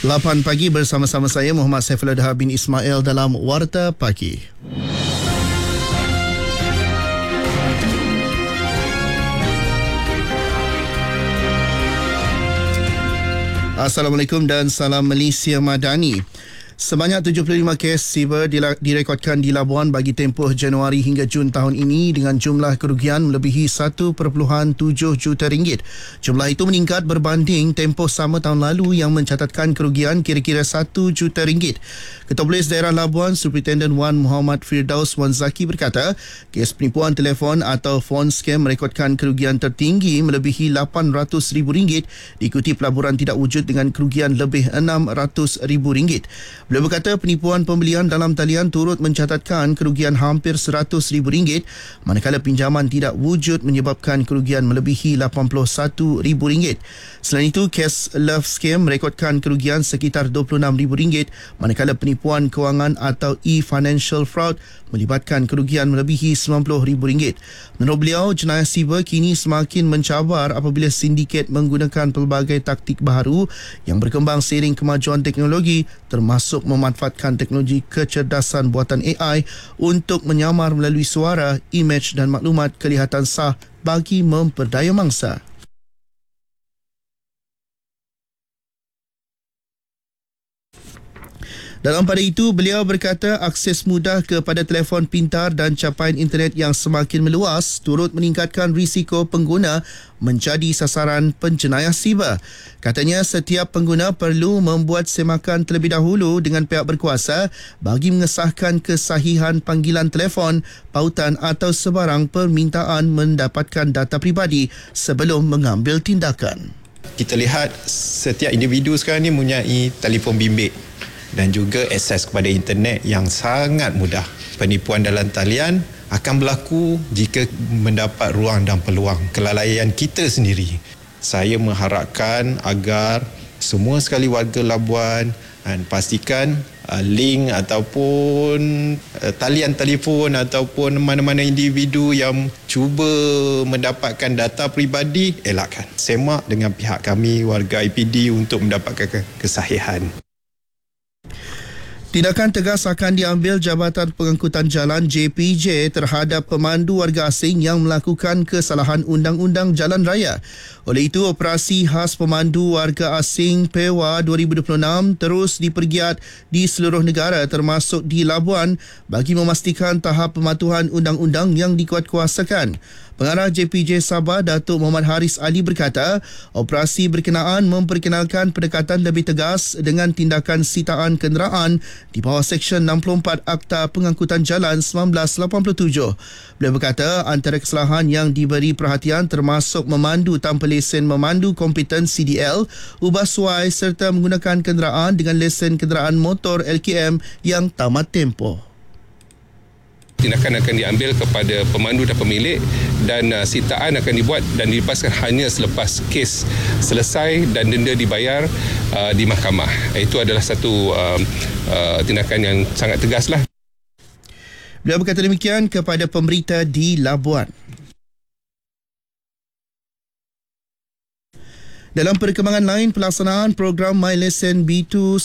8 pagi bersama-sama saya Muhammad Saifullah Daha bin Ismail dalam Warta Pagi. Assalamualaikum dan salam Malaysia Madani. Sebanyak 75 kes siber direkodkan di Labuan bagi tempoh Januari hingga Jun tahun ini dengan jumlah kerugian melebihi 1.7 juta ringgit. Jumlah itu meningkat berbanding tempoh sama tahun lalu yang mencatatkan kerugian kira-kira 1 juta ringgit. Ketua Polis Daerah Labuan, Superintendent Wan Muhammad Firdaus Wan Zaki berkata, kes penipuan telefon atau phone scam merekodkan kerugian tertinggi melebihi RM800,000 diikuti pelaburan tidak wujud dengan kerugian lebih RM600,000. Beliau berkata penipuan pembelian dalam talian turut mencatatkan kerugian hampir RM100,000 manakala pinjaman tidak wujud menyebabkan kerugian melebihi RM81,000. Selain itu, kes love scam merekodkan kerugian sekitar RM26,000 manakala penipuan kewangan atau e-financial fraud melibatkan kerugian melebihi RM90,000. Menurut beliau, jenayah siber kini semakin mencabar apabila sindiket menggunakan pelbagai taktik baharu yang berkembang seiring kemajuan teknologi termasuk memanfaatkan teknologi kecerdasan buatan AI untuk menyamar melalui suara, imej dan maklumat kelihatan sah bagi memperdaya mangsa. Dalam pada itu, beliau berkata akses mudah kepada telefon pintar dan capaian internet yang semakin meluas turut meningkatkan risiko pengguna menjadi sasaran penjenayah siber. Katanya setiap pengguna perlu membuat semakan terlebih dahulu dengan pihak berkuasa bagi mengesahkan kesahihan panggilan telefon, pautan atau sebarang permintaan mendapatkan data pribadi sebelum mengambil tindakan. Kita lihat setiap individu sekarang ni mempunyai telefon bimbit dan juga akses kepada internet yang sangat mudah. Penipuan dalam talian akan berlaku jika mendapat ruang dan peluang. Kelalaian kita sendiri. Saya mengharapkan agar semua sekali warga Labuan pastikan link ataupun talian telefon ataupun mana-mana individu yang cuba mendapatkan data peribadi, elakkan. Semak dengan pihak kami, warga IPD untuk mendapatkan kesahihan. Tindakan tegas akan diambil Jabatan Pengangkutan Jalan JPJ terhadap pemandu warga asing yang melakukan kesalahan Undang-Undang Jalan Raya. Oleh itu, operasi khas pemandu warga asing PEWA 2026 terus dipergiat di seluruh negara termasuk di Labuan bagi memastikan tahap pematuhan undang-undang yang dikuatkuasakan. Pengarah JPJ Sabah Datuk Muhammad Haris Ali berkata, operasi berkenaan memperkenalkan pendekatan lebih tegas dengan tindakan sitaan kenderaan di bawah Seksyen 64 Akta Pengangkutan Jalan 1987. Beliau berkata antara kesalahan yang diberi perhatian termasuk memandu tanpa lesen memandu kompeten CDL, ubah suai serta menggunakan kenderaan dengan lesen kenderaan motor LKM yang tamat tempoh. Tindakan akan diambil kepada pemandu dan pemilik dan sitaan akan dibuat dan dilepaskan hanya selepas kes selesai dan denda dibayar di mahkamah. Itu adalah satu tindakan yang sangat tegaslah. Beliau berkata demikian kepada pemberita di Labuan. Dalam perkembangan lain, pelaksanaan program My Lesson B2